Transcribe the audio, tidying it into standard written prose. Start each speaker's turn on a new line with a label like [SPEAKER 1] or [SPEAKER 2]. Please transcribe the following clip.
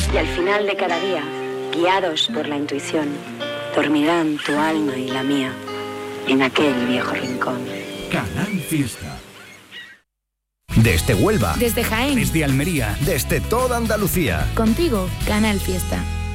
[SPEAKER 1] Y al final de cada día, guiados por la intuición, dormirán tu alma y la mía en aquel viejo rincón.
[SPEAKER 2] Canal Fiesta.
[SPEAKER 3] Desde Huelva.
[SPEAKER 4] Desde Jaén.
[SPEAKER 2] Desde Almería.
[SPEAKER 3] Desde toda Andalucía.
[SPEAKER 4] Contigo, Canal Fiesta.